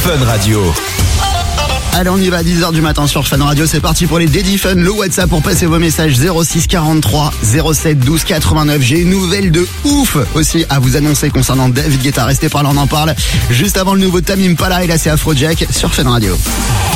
Fun Radio. Allez, on y va à 10h du matin sur Fun Radio. C'est parti pour les Daddy Fun. Le WhatsApp pour passer vos messages 06 43 07 12 89. J'ai une nouvelle de ouf aussi à vous annoncer concernant David Guetta. Restez par là, on en parle juste avant le nouveau Tame Impala. Et là, c'est Afrojack sur Fun Radio.